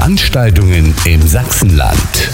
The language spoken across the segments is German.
Veranstaltungen im Sachsenland.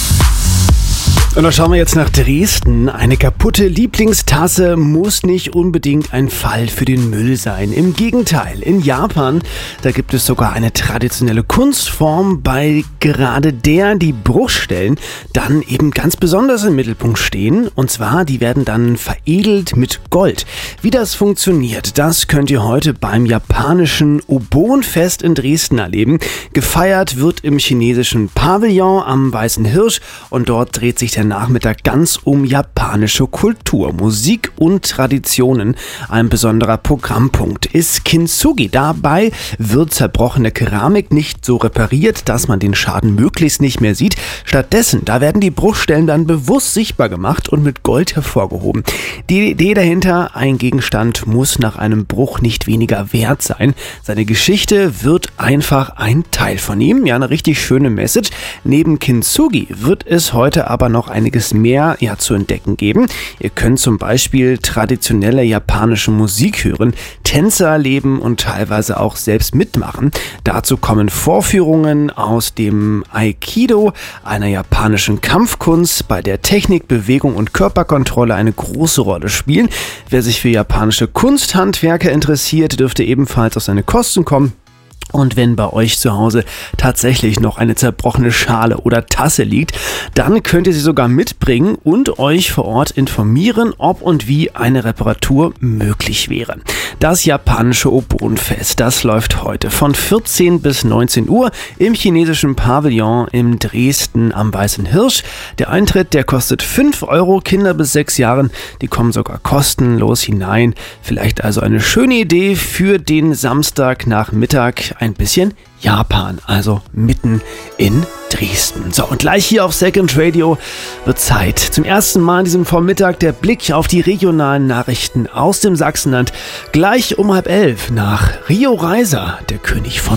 Und da schauen wir jetzt nach Dresden. Eine kaputte Lieblingstasse muss nicht unbedingt ein Fall für den Müll sein. Im Gegenteil, in Japan, da gibt es sogar eine traditionelle Kunstform, bei gerade der die Bruchstellen dann eben ganz besonders im Mittelpunkt stehen. Und zwar, die werden dann veredelt mit Gold. Wie das funktioniert, das könnt ihr heute beim japanischen Obon-Fest in Dresden erleben. Gefeiert wird im chinesischen Pavillon am Weißen Hirsch und dort dreht sich der Nachmittag ganz um japanische Kultur, Musik und Traditionen. Ein besonderer Programmpunkt ist Kintsugi. Dabei wird zerbrochene Keramik nicht so repariert, dass man den Schaden möglichst nicht mehr sieht. Stattdessen, da werden die Bruchstellen dann bewusst sichtbar gemacht und mit Gold hervorgehoben. Die Idee dahinter, ein Gegenstand muss nach einem Bruch nicht weniger wert sein. Seine Geschichte wird einfach ein Teil von ihm. Ja, eine richtig schöne Message. Neben Kintsugi wird es heute aber noch einiges mehr zu entdecken geben. Ihr könnt zum Beispiel traditionelle japanische Musik hören, Tänze erleben und teilweise auch selbst mitmachen. Dazu kommen Vorführungen aus dem Aikido, einer japanischen Kampfkunst, bei der Technik, Bewegung und Körperkontrolle eine große Rolle spielen. Wer sich für japanische Kunsthandwerke interessiert, dürfte ebenfalls auf seine Kosten kommen. Und wenn bei euch zu Hause tatsächlich noch eine zerbrochene Schale oder Tasse liegt, dann könnt ihr sie sogar mitbringen und euch vor Ort informieren, ob und wie eine Reparatur möglich wäre. Das japanische Obon-Fest, das läuft heute von 14 bis 19 Uhr im chinesischen Pavillon in Dresden am Weißen Hirsch. Der Eintritt, der kostet 5 €, Kinder bis 6 Jahren, die kommen sogar kostenlos hinein. Vielleicht also eine schöne Idee für den Samstagnachmittag. Ein bisschen Japan, also mitten in Dresden. So, und gleich hier auf Second Radio wird Zeit. Zum ersten Mal an diesem Vormittag der Blick auf die regionalen Nachrichten aus dem Sachsenland. Gleich um 10:30 nach Rio Reiser, der König von